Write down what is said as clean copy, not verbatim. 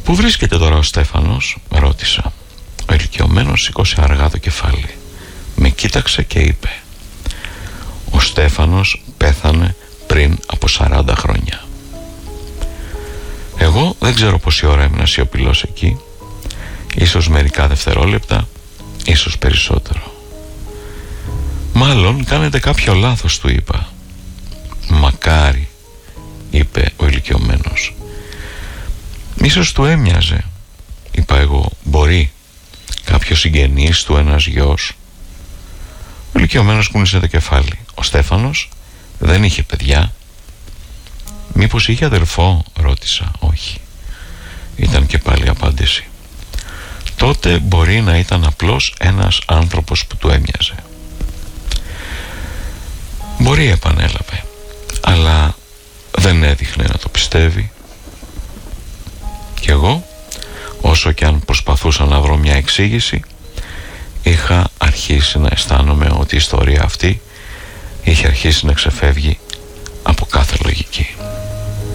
«Πού βρίσκεται τώρα ο Στέφανος?» ρώτησα. Ο ηλικιωμένος σήκωσε αργά το κεφάλι, με κοίταξε και είπε: «Ο Στέφανος πέθανε πριν από 40 χρόνια». Εγώ δεν ξέρω πόση ώρα έμεινα σιωπηλός εκεί, ίσως μερικά δευτερόλεπτα, ίσως περισσότερο. «Μάλλον κάνετε κάποιο λάθος», του είπα. «Μακάρι», είπε ο ηλικιωμένος. «Ίσως του έμοιαζε», είπα εγώ. «Μπορεί κάποιος συγγενής του, ένας γιος?» Ο ηλικιωμένος κούνησε το κεφάλι. «Ο Στέφανος δεν είχε παιδιά?» «Μήπως είχε αδελφό?» ρώτησα. «Όχι», ήταν και πάλι η απάντηση. «Τότε μπορεί να ήταν απλώς ένας άνθρωπος που του έμοιαζε». «Μπορεί», επανέλαβε, αλλά δεν έδειχνε να το πιστεύει. Κι εγώ, όσο κι αν προσπαθούσα να βρω μια εξήγηση, είχα αρχίσει να αισθάνομαι ότι η ιστορία αυτή είχε αρχίσει να ξεφεύγει από κάθε λογική.